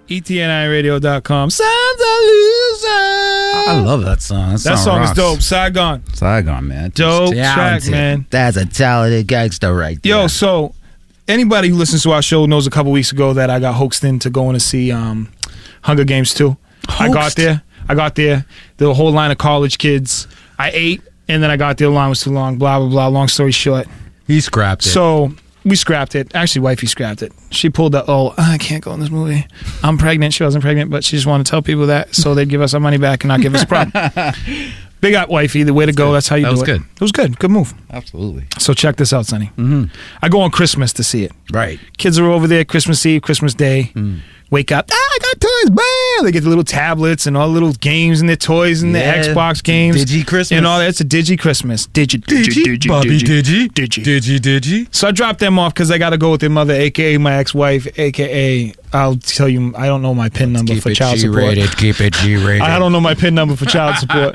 ETNIradio.com. Sons of Loser. I love that song. That song is dope. Saigon, man. Dope track, man. That's a talented gangster right there. Yo, so anybody who listens to our show knows a couple weeks ago that I got hoaxed into going to see Hunger Games 2. I got there. The whole line of college kids. I ate, and then I got there. The line was too long. Blah, blah, blah. Long story short. He scrapped it. So we scrapped it. Actually, wifey scrapped it. She pulled the, I can't go in this movie. I'm pregnant. She wasn't pregnant, but she just wanted to tell people that so they'd give us our money back and not give us a problem. Big up, wifey. The way to go. That's how you do it. That was good. It was good. Good move. Absolutely. So check this out, Sonny. Mm-hmm. I go on Christmas to see it. Right. Kids are over there Christmas Eve, Christmas Day. Wake up. I got toys. Bam! They get the little tablets and all the little games and their toys and the Xbox games. Digi Christmas. And all that. It's a Digi Christmas. Digi. Bobby Digi. So I dropped them off because I got to go with their mother, a.k.a. my ex-wife, a.k.a. I'll tell you, I don't know my PIN number for child support. Keep it G-rated. I don't know my PIN number for child support.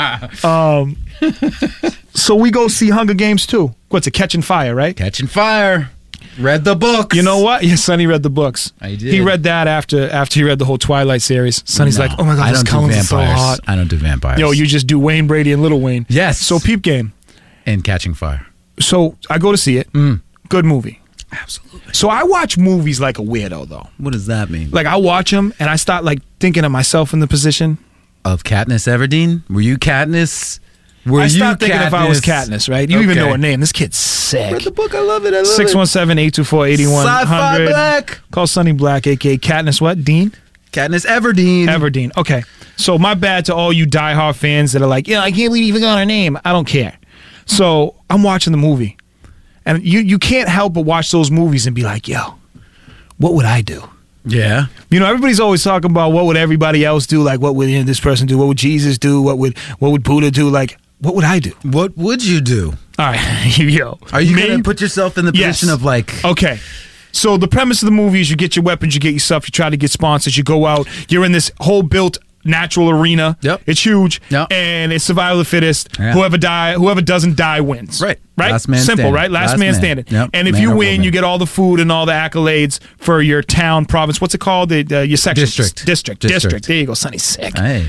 So we go see Hunger Games 2. What's it? Catching Fire, right? Catching Fire. Read the books. You know what? Yeah, Sonny read the books. I did. He read that after he read the whole Twilight series. Sonny's like, oh my God, this Collins is so hot. I don't do vampires. Yo, you just do Wayne Brady and Little Wayne. Yes. So Peep Game. And Catching Fire. So I go to see it. Good movie. Absolutely. So I watch movies like a weirdo, though. What does that mean? Like I watch them and I start like thinking of myself in the position. Of Katniss Everdeen? Were you Katniss? I stopped thinking if I was Katniss, right? You even know her name. This kid's sick. Read the book. I love it. 617-824-8100. Sci-Fi Black. Call Sonny Black, a.k.a. Katniss what? Dean? Katniss Everdeen. Everdeen. Okay. So my bad to all you diehard fans that are like, I can't believe you forgot her name. I don't care. So I'm watching the movie. And you can't help but watch those movies and be like, yo, what would I do? Yeah. You know, everybody's always talking about what would everybody else do? Like, what would this person do? What would Jesus do? What would Buddha do? Like, what would I do? What would you do? All right, yo. Are you going to put yourself in the position of like... Okay. So the premise of the movie is you get your weapons, you get your stuff, you try to get sponsors, you go out, you're in this whole built natural arena. Yep. It's huge. Yep. And it's survival of the fittest. Yeah. Whoever doesn't die wins. Right. Right? Last man Simple, standing. right? Last man standing. Yep. And if Man you or win, woman. you get all the food and all the accolades for your town, province. What's it called? Your section. District. There you go. Sonny's sick. Hey.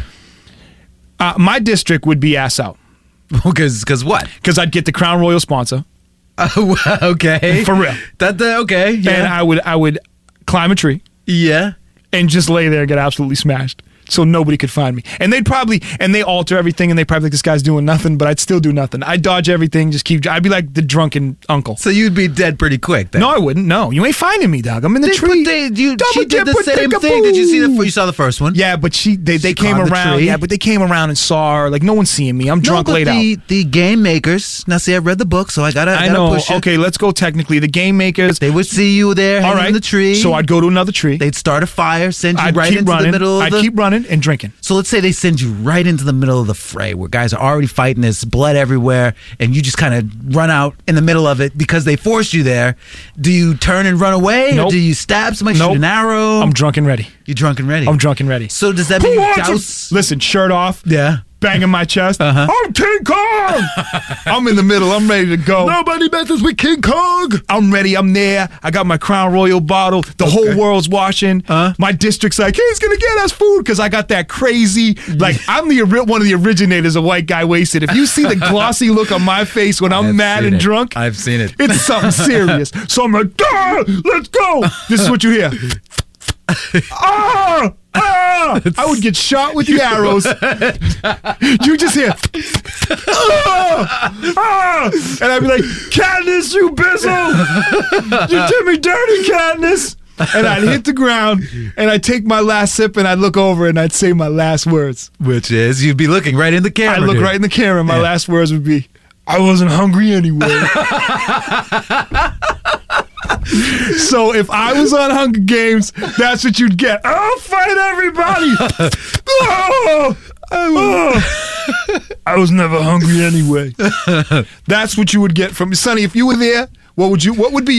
My district would be ass out. Because what? Because I'd get the Crown Royal sponsor. Okay. For real. Okay. Yeah. And I would climb a tree. Yeah. And just lay there and get absolutely smashed. So nobody could find me. And they alter everything and they probably like, this guy's doing nothing, but I'd still do nothing. I'd dodge everything, I'd be like the drunken uncle. So you'd be dead pretty quick then. No, I wouldn't. No. You ain't finding me, dog. I'm in the tree. She did the same thing. Did you see you saw the first one? Yeah, but they came around. Yeah, but they came around and saw her. Like, no one's seeing me. I'm drunk, laid out. The game makers, now see, I read the book, so I gotta push it. Okay, let's go technically. The game makers. They would see you there hanging in the tree. So I'd go to another tree. They'd start a fire, send you I'd right keep into running. the middle of I'd keep running and drinking. So let's say they send you right into the middle of the fray where guys are already fighting, there's blood everywhere, and you just kind of run out in the middle of it because they forced you there. Do you turn and run away? Nope. Or do you stab somebody, shoot an arrow? I'm drunk and ready. You're drunk and ready? I'm drunk and ready. So does that mean you douse? Listen, shirt off. Yeah. Banging my chest. I'm King Kong. I'm in the middle. I'm ready to go. Nobody messes with King Kong. I'm ready. I'm there. I got my Crown Royal bottle. The whole world's watching. My district's like, he's going to get us food because I got that crazy, like, I'm one of the originators of White Guy Wasted. If you see the glossy look on my face when I'm mad and drunk, I've seen it. It's something serious. So I'm like, let's go. This is what you hear. I would get shot with the arrows. You just hear, and I'd be like, Katniss, you bizzle! You did me dirty, Katniss! And I'd hit the ground, and I'd take my last sip, and I'd look over, and I'd say my last words. Which is, you'd be looking right in the camera. I'd look right in the camera, and my last words would be, I wasn't hungry anyway. So if I was on Hunger Games, that's what you'd get. I'll fight everybody. I was never hungry anyway. That's what you would get from me. Sonny, if you were there, what would be